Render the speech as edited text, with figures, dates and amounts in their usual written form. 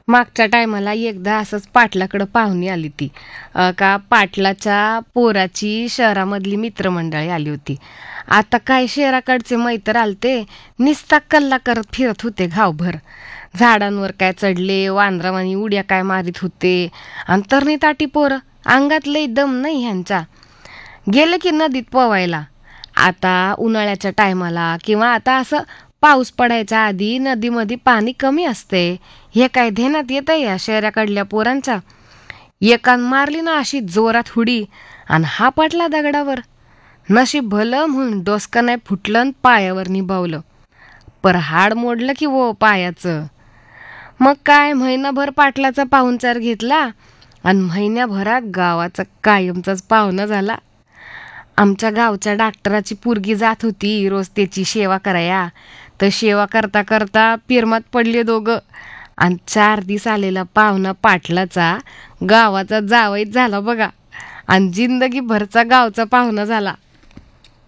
मागच्या टायमाला एकदा असंच पाटलाकडं पाहुणी आली ती का पाटलाच्या पोराची शहरामधली मित्रमंडळी आली होती. आता काय शहराकडचे मैत्र आलते, निस्ता कल्ला करत फिरत होते गावभर. झाडांवर काय चढले, वांद्रावानी उड्या काय मारित होते. आणि तरणी ताटी पोरं, अंगात लई दम नाही ह्यांच्या. गेले की नदीत पोवायला. आता उन्हाळ्याच्या टायमाला किंवा आता असं पाऊस पडायच्या आधी नदीमध्ये पाणी कमी असते. हे काय ध्यानात येतं या शहराकडल्या पोरांच्या. एकान मारली ना अशी जोरात हुडी आणि हा पटला दगडावर. नशीब भलं म्हणून डोसकं नाही फुटलं आणि पायावर निभावलं. पर हाड मोडलं की वो पायाचं. मग काय महिनाभर पाटलाचा पाहुणचार घेतला आणि महिन्याभरात गावाचा कायमचाच पाहुणा झाला. आमच्या गावच्या डॉक्टराची पोरगी जात होती रोज त्याची सेवा कराया. तर सेवा करता करता पिरमात पडले दोघं. आणि 4 दिवस आलेला पाहुणा पाटलाचा गावाचा जावईच झाला बघा. आणि जिंदगी भरचा गावचा पाहुणा झाला.